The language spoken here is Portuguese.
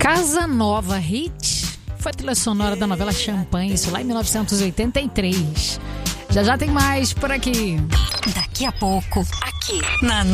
Casa Nova Hit foi a trilha sonora da novela Champanhe, isso lá em 1983. Já tem mais por aqui. Daqui a pouco, aqui na